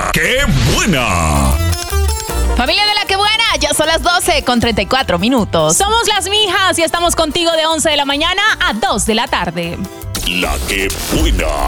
La que buena. Familia de La que buena, ya son las 12:34. Somos las mijas y estamos contigo de 11 de la mañana a 2 de la tarde. La que buena.